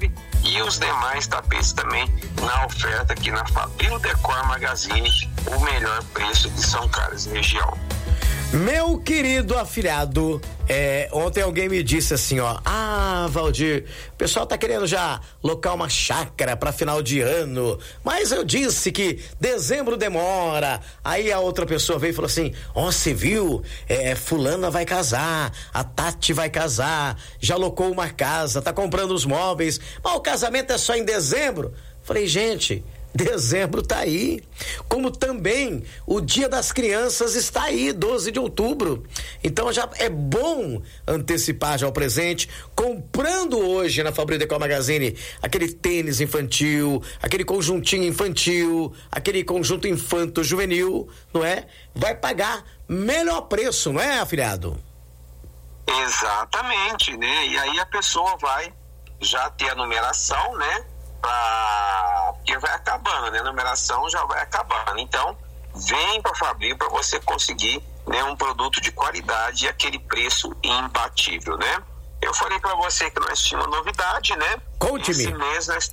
R$39,99 e os demais tapetes também na oferta aqui na Fabril Decor Magazine, o melhor preço de São Carlos e região. Meu querido afilhado, ontem alguém me disse assim, ó, Valdir, o pessoal tá querendo já locar uma chácara pra final de ano, mas eu disse que dezembro demora. Aí a outra pessoa veio e falou assim, você viu, fulana vai casar, a Tati vai casar, já locou uma casa, tá comprando os móveis, mas o casamento é só em dezembro. Falei, gente, dezembro tá aí, como também o Dia das Crianças está aí, 12 de outubro, então já é bom antecipar já o presente, comprando hoje na Fabril Decor Magazine aquele tênis infantil, aquele conjuntinho infantil, aquele conjunto infanto juvenil, não é? Vai pagar melhor preço, não é, afilhado? Exatamente, né? E aí a pessoa vai já ter a numeração, né? Porque vai acabando, né? A numeração já vai acabando. Então, vem para a Fabril para você conseguir, né, um produto de qualidade e aquele preço imbatível, né? Eu falei para você que nós tínhamos novidade, né? Conte-me. Esse mês nós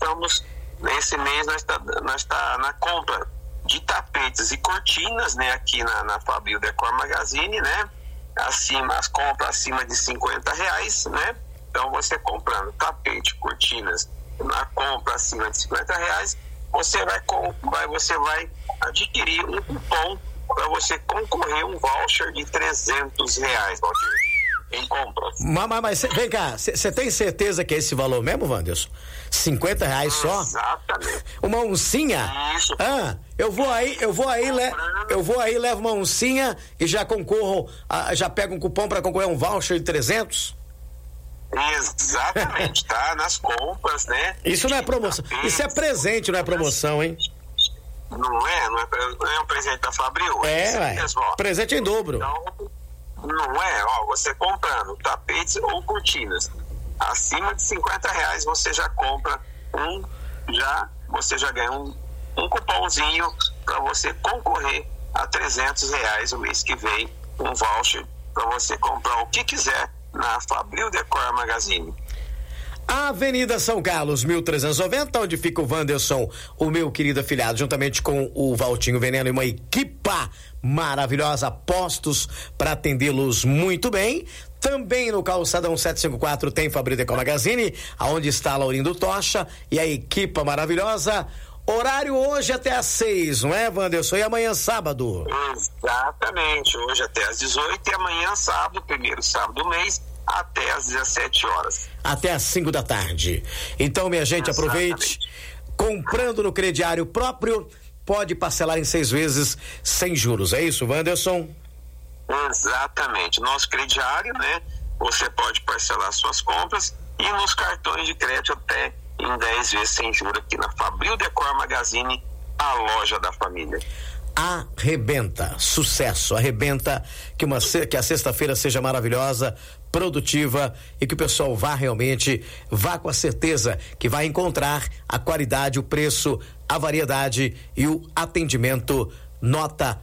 está na compra de tapetes e cortinas, né? Aqui na Fabril Decor Magazine, né? As compras acima de R$50, né? Então, você comprando tapete, cortinas, na compra acima de R$50, você vai adquirir um cupom para você concorrer a um voucher de R$300, Valdir, em compras. Mas vem cá, você tem certeza que é esse valor mesmo, Wanderson? R$50 só? Exatamente. Uma oncinha? Isso. Eu vou aí, levo uma oncinha e já concorro, já pego um cupom para concorrer a um voucher de 300? Exatamente, tá? Nas compras, né? Isso não é promoção, isso é presente, não é promoção, hein? Não é um presente da Fabril? Presente em dobro. Então, não é, você comprando tapetes ou cortinas acima de R$50, você já compra você já ganha um cupomzinho para você concorrer a R$300 o mês que vem, um voucher para você comprar o que quiser na Fabril Decor Magazine. Avenida São Carlos, 1390, onde fica o Wanderson, o meu querido afilhado, juntamente com o Valtinho Veneno e uma equipa maravilhosa, postos para atendê-los muito bem. Também no Calçadão 754 tem Fabril Decor Magazine, aonde está Laurindo Tocha e a equipa maravilhosa. Horário hoje até às 6, não é, Wanderson? E amanhã sábado? Exatamente, hoje até às 18 e amanhã sábado, primeiro sábado do mês, até às 17 horas. Até às 5 da tarde. Então, minha gente, aproveite. Comprando no crediário próprio, pode parcelar em 6 vezes sem juros. É isso, Wanderson? Exatamente. Nosso crediário, né? Você pode parcelar suas compras e nos cartões de crédito até em 10 vezes sem juros aqui na Fabril Decor Magazine, a loja da família. Arrebenta, sucesso, arrebenta, que a sexta-feira seja maravilhosa, produtiva e que o pessoal vá com a certeza que vai encontrar a qualidade, o preço, a variedade e o atendimento nota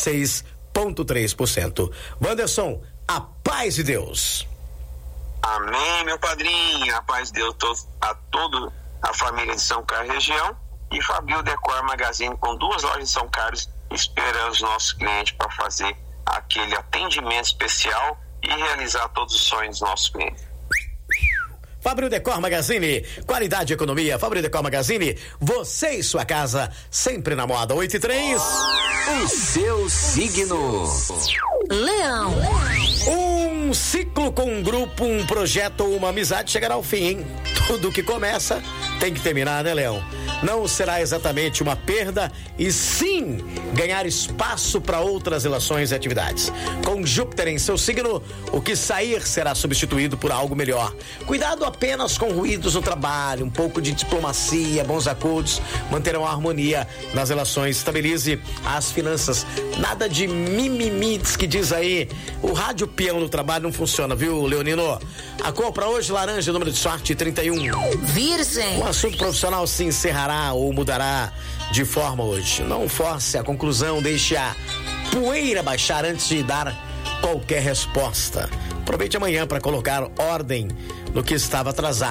106,3%. Wanderson, a paz de Deus. Amém, meu padrinho, a paz de Deus a toda a família de São Carlos região e Fabril Decor Magazine com 2 lojas em São Carlos esperando os nossos clientes para fazer aquele atendimento especial e realizar todos os sonhos dos nossos clientes. Fabril Decor Magazine, qualidade e economia. Fabril Decor Magazine, você e sua casa sempre na moda. 8:03. O seu signo. Leão. Um ciclo com um grupo, um projeto ou uma amizade chegará ao fim, hein? Tudo que começa tem que terminar, né, Leão? Não será exatamente uma perda, e sim ganhar espaço para outras relações e atividades. Com Júpiter em seu signo, o que sair será substituído por algo melhor. Cuidado apenas com ruídos no trabalho, um pouco de diplomacia, bons acordos manterão a harmonia nas relações. Estabilize as finanças. Nada de mimimites que diz aí. O rádio peão no trabalho não funciona, viu, Leonino? A cor para hoje, laranja, número de sorte 31. Virgem. O assunto profissional se encerrará ou mudará de forma hoje. Não force a conclusão, deixe a poeira baixar antes de dar qualquer resposta. Aproveite amanhã para colocar ordem no que estava atrasado.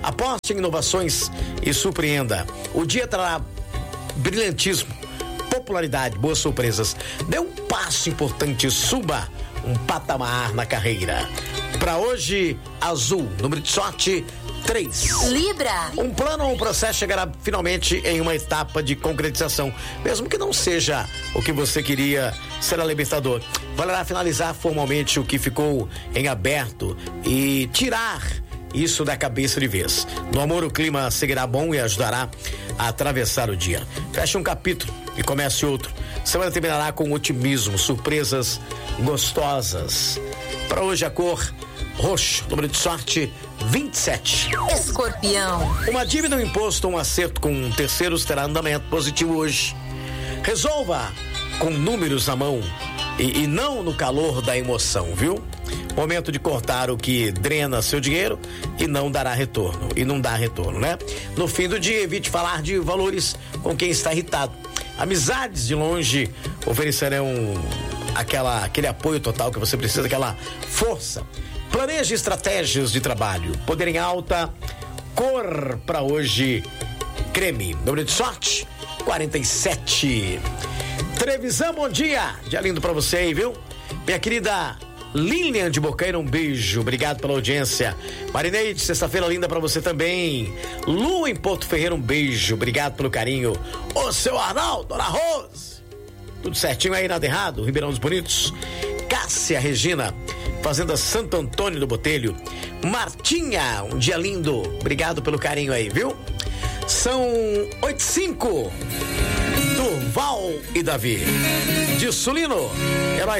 Aposte em inovações e surpreenda. O dia trará brilhantismo, popularidade, boas surpresas. Dê um passo importante, suba um patamar na carreira. Para hoje, azul, número de sorte 3. Libra. Um plano ou um processo chegará finalmente em uma etapa de concretização, mesmo que não seja o que você queria, será libertador. Valerá finalizar formalmente o que ficou em aberto e tirar isso da cabeça de vez. No amor, o clima seguirá bom e ajudará a atravessar o dia. Feche um capítulo e comece outro. Semana terminará com otimismo, surpresas gostosas. Para hoje, a cor roxo, número de sorte 27. Escorpião. Uma dívida, um imposto, um acerto com terceiros terá andamento positivo hoje. Resolva com números na mão e não no calor da emoção, viu? Momento de cortar o que drena seu dinheiro e não dará retorno. E não dá retorno, né? No fim do dia, evite falar de valores com quem está irritado. Amizades de longe oferecerão aquele apoio total que você precisa, aquela força. Planeje estratégias de trabalho. Poder em alta. Cor para hoje, creme. Número de sorte 47. Trevisan, bom dia. Dia lindo para você aí, viu? Minha querida Lilian de Bocaina, um beijo. Obrigado pela audiência. Marineide, sexta-feira linda para você também. Lu em Porto Ferreira, um beijo. Obrigado pelo carinho. Ô, seu Arnaldo, Dona Rose. Tudo certinho aí, nada errado. Ribeirão dos Bonitos. Cássia Regina, Fazenda Santo Antônio do Botelho. Martinha, um dia lindo. Obrigado pelo carinho aí, viu? São 8h05. Durval e Davi. De Sulino, herói